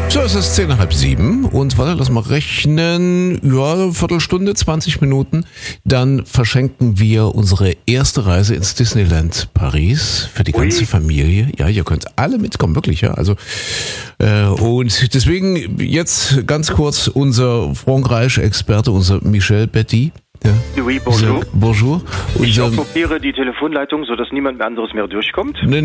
So, es ist 6:10 und warte, lass mal rechnen. Ja, Viertelstunde, 20 Minuten. Dann verschenken wir unsere erste Reise ins Disneyland Paris für die ganze Familie. Ja, ihr könnt alle mitkommen, wirklich, ja. Also, und deswegen jetzt ganz kurz unser Frankreich-Experte, unser Michel Betty. Ja. Oui, bonjour. Bonjour. Ich okkupiere die Telefonleitung, sodass niemand mehr anderes mehr durchkommt. Nee.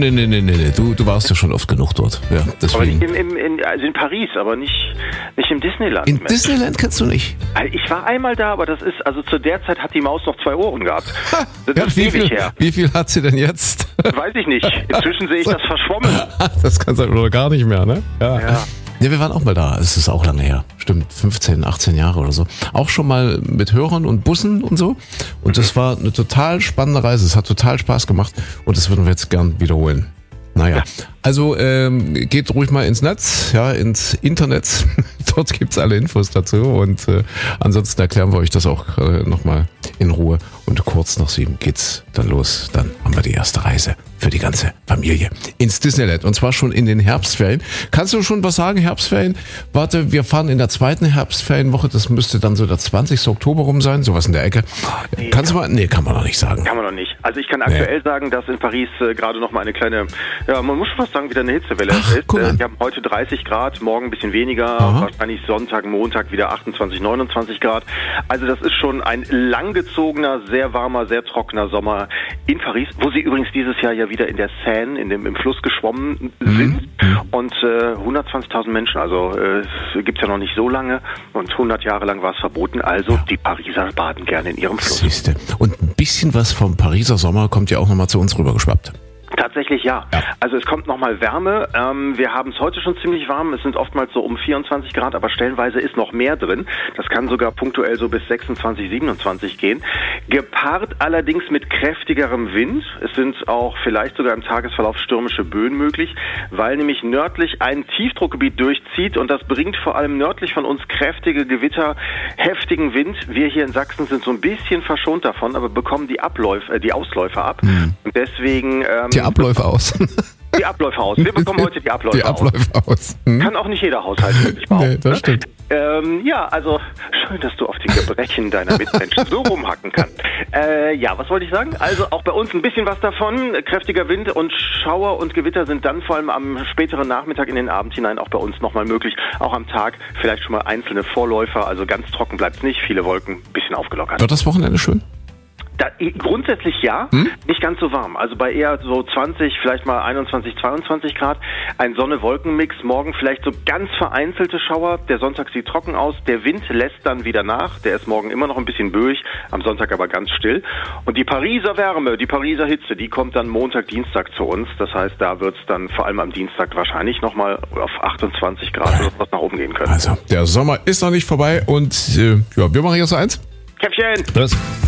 Du warst ja schon oft genug dort. Ja, deswegen. Aber nicht also in Paris, aber nicht im Disneyland. In Disneyland kennst du nicht? Ich war einmal da, aber das ist, also zu der Zeit hat die Maus noch 2 Ohren gehabt. Das ist ewig her. Wie viel hat sie denn jetzt? Weiß ich nicht. Inzwischen sehe ich das verschwommen. Das kannst du aber gar nicht mehr, ne? Ja. Ja, wir waren auch mal da. Es ist auch lange her. Stimmt, 15, 18 Jahre oder so. Auch schon mal mit Hörern und Bussen und so. Und das war eine total spannende Reise. Es hat total Spaß gemacht. Und das würden wir jetzt gern wiederholen. Naja, also geht ruhig mal ins Netz, ja, ins Internet. Dort gibt's alle Infos dazu. Und ansonsten erklären wir euch das auch nochmal in Ruhe. Und kurz nach 7 geht's dann los. Dann haben wir die erste Reise für die ganze Familie ins Disneyland. Und zwar schon in den Herbstferien. Kannst du schon was sagen, Herbstferien? Warte, wir fahren in der zweiten Herbstferienwoche. Das müsste dann so der 20. Oktober rum sein. Sowas in der Ecke. Nee, Kannst du mal? Nee, kann man noch nicht sagen. Kann man noch nicht. Also ich kann aktuell sagen, dass in Paris gerade noch mal eine kleine, ja, man muss schon fast sagen, wieder eine Hitzewelle ist. Wir haben heute 30 Grad, morgen ein bisschen weniger. Wahrscheinlich Sonntag, Montag wieder 28, 29 Grad. Also das ist schon ein langgezogener, sehr warmer, sehr trockener Sommer in Paris, wo sie übrigens dieses Jahr ja wieder in der Seine, im Fluss geschwommen sind. Und 120.000 Menschen, also gibt's ja noch nicht so lange. Und 100 Jahre lang war es verboten. Also die Pariser baden gerne in ihrem Fluss. Siehste. Und ein bisschen was vom Pariser Sommer kommt ja auch nochmal zu uns rübergeschwappt. Tatsächlich ja. Also es kommt nochmal Wärme. Wir haben es heute schon ziemlich warm. Es sind oftmals so um 24 Grad, aber stellenweise ist noch mehr drin. Das kann sogar punktuell so bis 26, 27 gehen. Gepaart allerdings mit kräftigerem Wind. Es sind auch vielleicht sogar im Tagesverlauf stürmische Böen möglich, weil nämlich nördlich ein Tiefdruckgebiet durchzieht und das bringt vor allem nördlich von uns kräftige Gewitter, heftigen Wind. Wir hier in Sachsen sind so ein bisschen verschont davon, aber bekommen die Ausläufer ab. Und deswegen die Abläufe aus. Die Abläufe aus. Wir bekommen heute die Abläufe aus. Kann auch nicht jeder Haushalt wirklich behaupten. Nee, das stimmt. Ja, also schön, dass du auf die Gebrechen deiner Mitmenschen so rumhacken kannst. Ja, was wollte ich sagen? Also auch bei uns ein bisschen was davon. Kräftiger Wind und Schauer und Gewitter sind dann vor allem am späteren Nachmittag in den Abend hinein auch bei uns nochmal möglich. Auch am Tag vielleicht schon mal einzelne Vorläufer. Also ganz trocken bleibt es nicht. Viele Wolken, ein bisschen aufgelockert. Wird das Wochenende schön? Grundsätzlich ja, nicht ganz so warm. Also bei eher so 20, vielleicht mal 21, 22 Grad. Ein Sonne-Wolken-Mix. Morgen vielleicht so ganz vereinzelte Schauer. Der Sonntag sieht trocken aus. Der Wind lässt dann wieder nach. Der ist morgen immer noch ein bisschen böig. Am Sonntag aber ganz still. Und die Pariser Wärme, die Pariser Hitze, die kommt dann Montag, Dienstag zu uns. Das heißt, da wird es dann vor allem am Dienstag wahrscheinlich nochmal auf 28 Grad oder was nach oben gehen können. Also, der Sommer ist noch nicht vorbei und ja, wir machen jetzt eins. Käffchen! Das.